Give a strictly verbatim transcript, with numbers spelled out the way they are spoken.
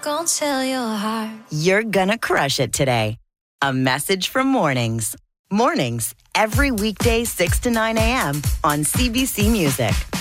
gonna tell your heart. You're gonna crush it today. A message from Mornings. Mornings, every weekday, six to nine a.m. on C B C Music.